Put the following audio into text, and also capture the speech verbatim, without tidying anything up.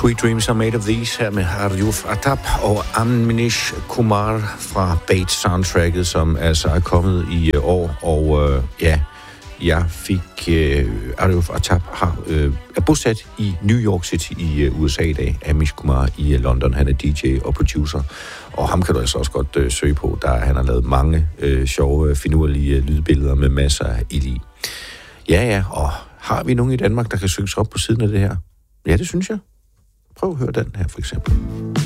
Sweet Dreams Are Made of These her med Arjuf Atap og Amnish Kumar fra Bait soundtracket, som altså er kommet i år. Og øh, ja, jeg fik øh, Arjuf Atap har, øh, er bosat i New York City i øh, U S A i dag. Amnish Kumar i øh, London. Han er D J og producer. Og ham kan du altså også godt øh, søge på. Der, han har lavet mange øh, sjove, finurlige øh, lydbilleder med masser af ild i. Ja, ja, og har vi nogen i Danmark, der kan synge sig op på siden af det her? Ja, det synes jeg. Prøv at høre den her, for eksempel.